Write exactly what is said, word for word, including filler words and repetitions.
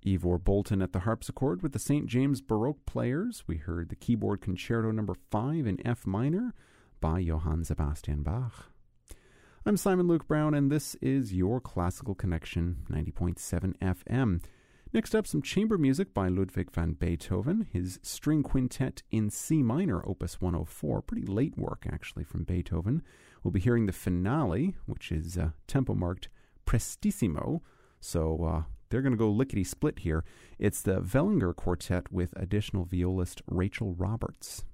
Ivor Bolton at the harpsichord with the Saint James Baroque Players. We heard the keyboard concerto number five in F minor by Johann Sebastian Bach. I'm Simon Luke Brown, and this is your Classical Connection, ninety point seven F M. Next up, some chamber music by Ludwig van Beethoven, his string quintet in C minor, opus one oh four. Pretty late work, actually, from Beethoven. We'll be hearing the finale, which is uh, tempo marked Prestissimo. So uh, they're going to go lickety-split here. It's the Wellinger Quartet with additional violist Rachel Roberts.